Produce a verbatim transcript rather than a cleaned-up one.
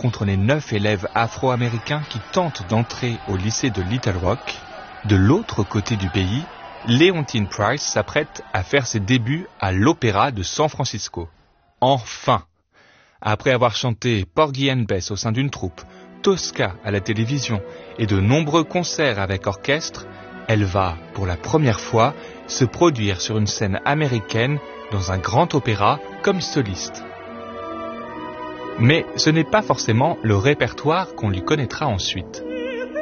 contre les neuf élèves afro-américains qui tentent d'entrer au lycée de Little Rock, de l'autre côté du pays, Leontyne Price s'apprête à faire ses débuts à l'Opéra de San Francisco. Enfin! Après avoir chanté Porgy and Bess au sein d'une troupe, Tosca à la télévision et de nombreux concerts avec orchestre, elle va, pour la première fois, se produire sur une scène américaine dans un grand opéra comme soliste. Mais ce n'est pas forcément le répertoire qu'on lui connaîtra ensuite.